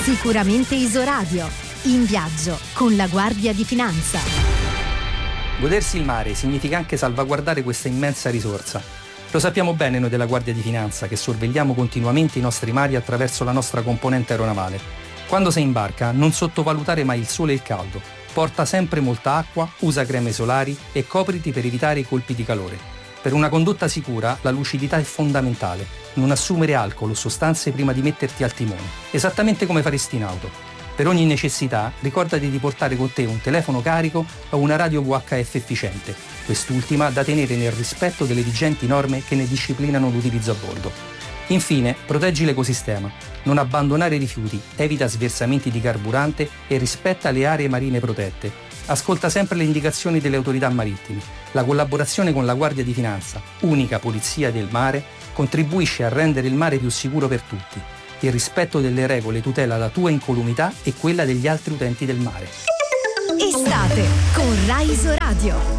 Sicuramente Isoradio. In viaggio con la Guardia di Finanza. Godersi il mare significa anche salvaguardare questa immensa risorsa. Lo sappiamo bene noi della Guardia di Finanza, che sorvegliamo continuamente i nostri mari attraverso la nostra componente aeronavale. Quando sei in barca, non sottovalutare mai il sole e il caldo. Porta sempre molta acqua, usa creme solari e copriti per evitare i colpi di calore. Per una condotta sicura, la lucidità è fondamentale. Non assumere alcol o sostanze prima di metterti al timone, esattamente come faresti in auto. Per ogni necessità, ricordati di portare con te un telefono carico o una radio VHF efficiente, quest'ultima da tenere nel rispetto delle vigenti norme che ne disciplinano l'utilizzo a bordo. Infine, proteggi l'ecosistema. Non abbandonare rifiuti, evita sversamenti di carburante e rispetta le aree marine protette. Ascolta sempre le indicazioni delle autorità marittime. La collaborazione con la Guardia di Finanza, unica polizia del mare, contribuisce a rendere il mare più sicuro per tutti. Il rispetto delle regole tutela la tua incolumità e quella degli altri utenti del mare. Estate con Rai Isoradio.